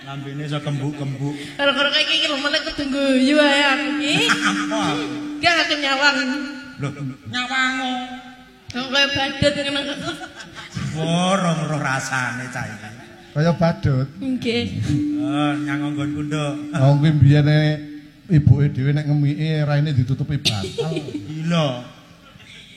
Lambene iso kembuk-kembuk. Karo-karo kayak iki lho meneh kudu guyu ae aku iki. Apa? Dia aku nyawang. Lho, nyawango. Kaya badut ngono. Borong roh rasane cah iki. Kaya badut. Nggih. Nyang nggonku nduk. Wong kuwi mbiyene ibuke dhewe nek ngemiki raine ditutupi bantal. Gila.